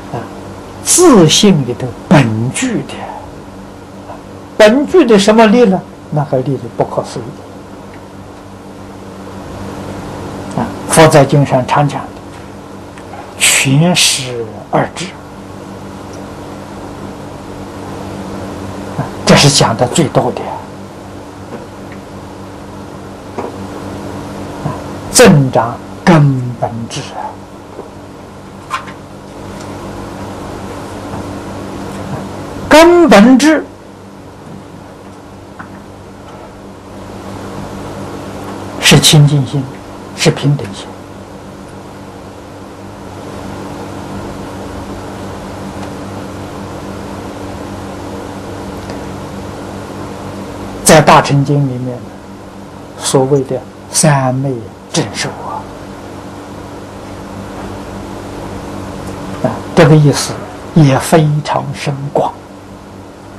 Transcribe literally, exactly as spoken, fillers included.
啊，自信里头本具的，本具的什么力呢？那个力是不可思议。啊，佛在经上常讲的，全实二智。啊，这是讲的最多的。啊，增长根本智啊。根本智是清净心，是平等心。在大乘经里面，所谓的三昧正受啊，啊，这个意思也非常深广。